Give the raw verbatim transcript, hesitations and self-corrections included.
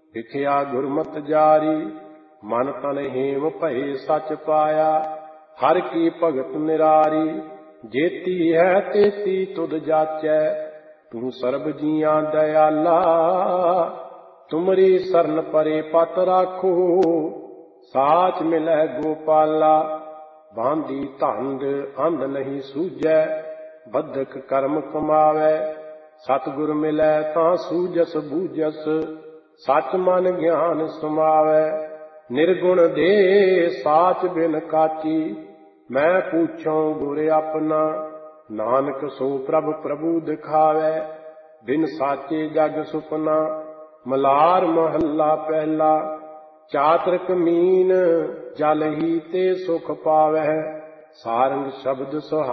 ਲਿਖਿਆ ਗੁਰਮਤਿ ਜਾਰੀ, ਮਨ ਤਨ ਹੇਮ ਭਏ ਸਚ ਪਾਇਆ। ਹਰ ਕੀ ਭਗਤ ਨਿਰਾਰੀ, ਜੇਤੀ ਹੈ ਤੇਤੀ ਤੁਧ ਜਾਚੈ। ਤੂੰ ਸਰਬ ਜੀਆਂ ਦਇਆਲਾ, ਤੁਮਰੀ ਸਰਨ ਪਰੇ ਪਤ ਰਾਖੋ। ਸਾਚ ਮਿਲੈ ਗੋਪਾਲਾ, ਬਾਂਦੀ ਧੰਦ ਅੰਧ ਨਹੀਂ ਸੂਝੈ। ਬੱਧਕ ਕਰਮ ਕਮਾਵੈ, ਸਤਿਗੁਰ ਮਿਲੈ ਤਾਂ ਸੂਝਸ ਬੂਝਸ। ਸਚ ਮਨ ਗਿਆਨ ਸਮਾਵੈ, ਨਿਰਗੁਣ ਦੇ ਸਾਚ ਬਿਨ ਕਾਚੀ। ਮੈਂ ਪੁੱਛਉ ਗੁਰ ਆਪਣਾ, ਨਾਨਕ ਸੋ ਪ੍ਰਭ ਪ੍ਰਭੂ ਦਿਖਾਵੈ। ਬਿਨ ਸਾਚੇ ਜਗ ਸੁਪਨਾ, ਮਲਾਰ ਮਹੱਲਾ ਪਹਿਲਾ। ਚਾਤ੍ਰਿਕ ਮੀਨ ਜਲ ਹੀ ਤੇ ਸੁਖ ਪਾਵੈ, ਸਾਰੰਗ ਸ਼ਬਦ ਸੁਹਾ